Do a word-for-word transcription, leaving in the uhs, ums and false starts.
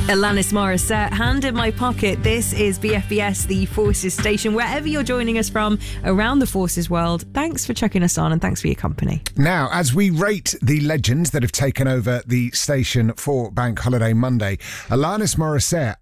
Alanis Morissette, Hand in My Pocket. This is B F B S, the Forces station. Wherever you're joining us from around the Forces world, thanks for chucking us on and thanks for your company. Now, as we rate the legends that have taken over the station for Bank Holiday Monday, Alanis Morissette